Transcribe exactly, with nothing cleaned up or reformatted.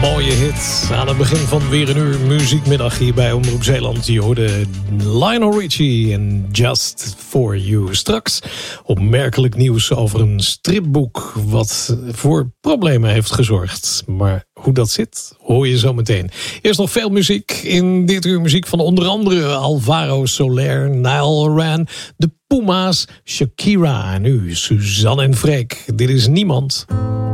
mooie hit aan het begin van weer een uur muziekmiddag hier bij Omroep Zeeland. Je hoorde Lionel Richie en Just For You. Straks opmerkelijk nieuws over een stripboek wat voor problemen heeft gezorgd. Maar hoe dat zit, hoor je zo meteen. Eerst nog veel muziek. In dit uur muziek van onder andere Alvaro Soler, Nile Rand, de Puma's, Shakira en nu Suzanne en Freek. Dit is Niemand.